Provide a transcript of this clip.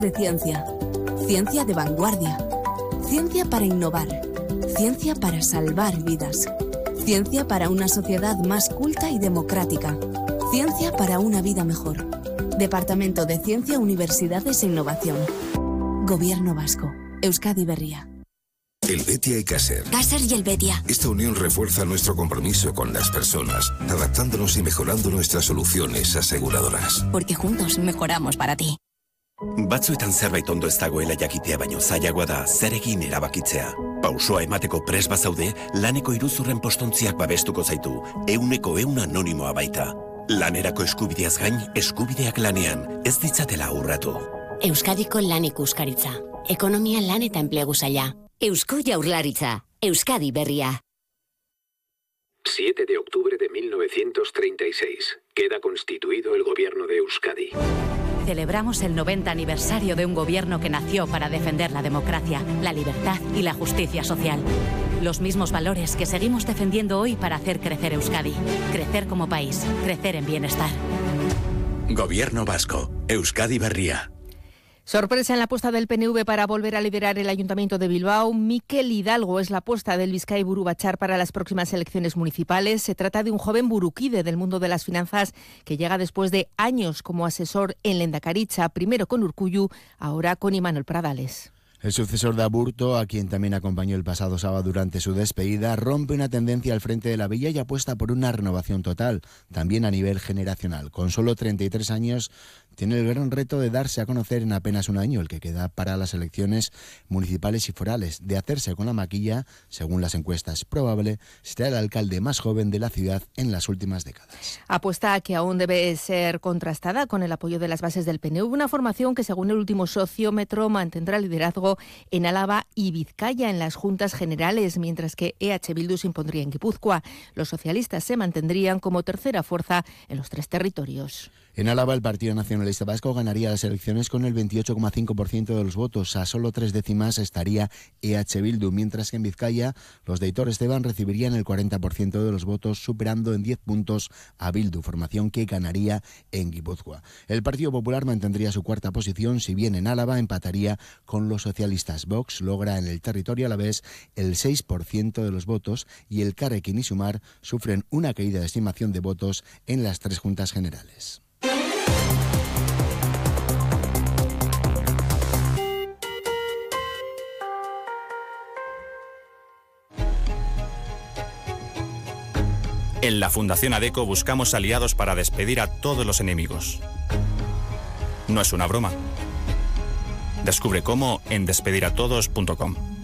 De ciencia. Ciencia de vanguardia. Ciencia para innovar. Ciencia para salvar vidas. Ciencia para una sociedad más culta y democrática. Ciencia para una vida mejor. Departamento de Ciencia, Universidades e Innovación. Gobierno Vasco. Euskadi Berria. El Betia y Caser. Caser y el Betia. Esta unión refuerza nuestro compromiso con las personas, adaptándonos y mejorando nuestras soluciones aseguradoras. Porque juntos mejoramos para ti. Batzuetan zerbait ondo ez dagoela jakitea baino zailagoa da zer egin erabakitzea. Pausoa emateko prest bazaude, laneko iruzurren postontziak babestuko zaitu. 100% anonimoa baita. Lanerako eskubideaz gain, eskubideak lanean, ez ditzatela urratu. Euskadiko lan ikuskaritza. Ekonomia, lan eta enplegu saila. Eusko Jaurlaritza. Euskadi Berria. 7 de octubre de 1936. Queda constituido el gobierno de Euskadi. Celebramos el 90 aniversario de un gobierno que nació para defender la democracia, la libertad y la justicia social. Los mismos valores que seguimos defendiendo hoy para hacer crecer Euskadi. Crecer como país, crecer en bienestar. Gobierno Vasco. Euskadi Berria. Sorpresa en la apuesta del PNV para volver a liderar el Ayuntamiento de Bilbao. Mikel Hidalgo es la apuesta del Bizkai Buru Batzar para las próximas elecciones municipales. Se trata de un joven burukide del mundo de las finanzas que llega después de años como asesor en Lehendakaritza, primero con Urkullu, ahora con Imanol Pradales. El sucesor de Aburto, a quien también acompañó el pasado sábado durante su despedida, rompe una tendencia al frente de la villa y apuesta por una renovación total, también a nivel generacional. Con solo 33 años, tiene el gran reto de darse a conocer en apenas un año, el que queda para las elecciones municipales y forales. De hacerse con la maquilla, según las encuestas, probable será el alcalde más joven de la ciudad en las últimas décadas. Apuesta que aún debe ser contrastada con el apoyo de las bases del PNV, una formación que, según el último sociómetro, mantendrá liderazgo en Álava y Vizcaya en las juntas generales, mientras que EH Bildu se impondría en Guipúzcoa. Los socialistas se mantendrían como tercera fuerza en los tres territorios. En Álava, el Partido Nacionalista Vasco ganaría las elecciones con el 28,5% de los votos. A solo 3 décimas estaría EH Bildu, mientras que en Vizcaya los de Aitor Esteban recibirían el 40% de los votos, superando en 10 puntos a Bildu, formación que ganaría en Guipúzcoa. El Partido Popular mantendría su cuarta posición, si bien en Álava empataría con los socialistas. Vox logra en el territorio alavés el 6% de los votos y el Carrequín y Sumar sufren una caída de estimación de votos en las 3 juntas generales. En la Fundación ADECO buscamos aliados para despedir a todos los enemigos. No es una broma. Descubre cómo en despediratodos.com.